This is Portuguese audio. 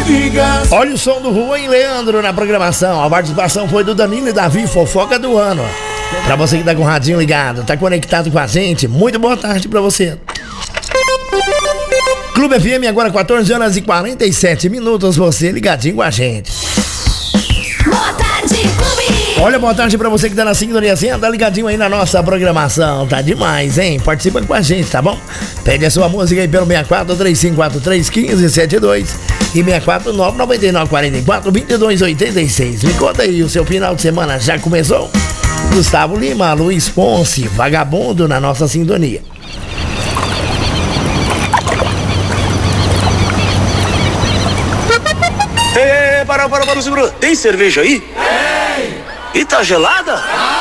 Olha o som do Juan e Leandro na programação. A participação foi do Danilo e Davi, fofoca do ano. Pra você que tá com o radinho ligado, tá conectado com a gente, muito boa tarde pra você. Clube FM, agora 14 horas e 47 minutos, você ligadinho com a gente. Boa tarde, Clube! Olha, boa tarde pra você que tá na sintonia, assim, tá ligadinho aí na nossa programação, tá demais, hein? Participa com a gente, tá bom? Pede a sua música aí pelo 64-3543-1572 e 649-9944-2286. Me conta aí, o seu final de semana já começou? Gustavo Lima, Luiz Ponce, vagabundo na nossa sintonia. Para, segura. Tem cerveja aí? Tem! E tá gelada?